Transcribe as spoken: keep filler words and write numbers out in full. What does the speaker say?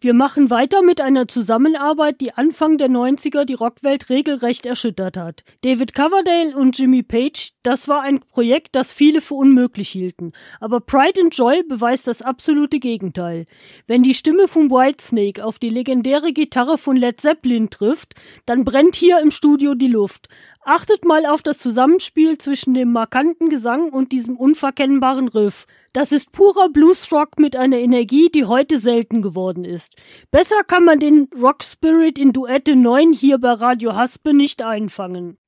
Wir machen weiter mit einer Zusammenarbeit, die Anfang der neunziger die Rockwelt regelrecht erschüttert hat. David Coverdale und Jimmy Page, das war ein Projekt, das viele für unmöglich hielten. Aber Pride and Joy beweist das absolute Gegenteil. Wenn die Stimme von Whitesnake auf die legendäre Gitarre von Led Zeppelin trifft, dann brennt hier im Studio die Luft. Achtet mal auf das Zusammenspiel zwischen dem markanten Gesang und diesem unverkennbaren Riff. Das ist purer Bluesrock mit einer Energie, die heute selten geworden ist. Besser kann man den Rock Spirit in Duette neun hier bei Radio Haspe nicht einfangen.